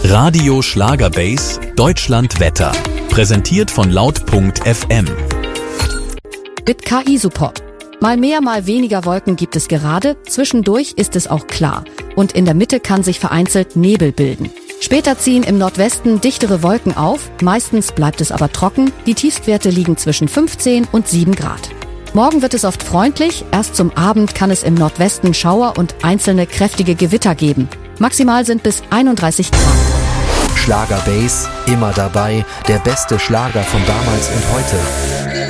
Radio Schlagerbase Deutschland Wetter. Präsentiert von laut.fm. Mit KI-Support. Mal mehr, mal weniger Wolken gibt es gerade, zwischendurch ist es auch klar. Und in der Mitte kann sich vereinzelt Nebel bilden. Später ziehen im Nordwesten dichtere Wolken auf, meistens bleibt es aber trocken. Die Tiefstwerte liegen zwischen 15 und 7 Grad. Morgen wird es oft freundlich, erst zum Abend kann es im Nordwesten Schauer und einzelne kräftige Gewitter geben. Maximal sind bis 31 Grad. Schlagerbase, immer dabei, der beste Schlager von damals und heute.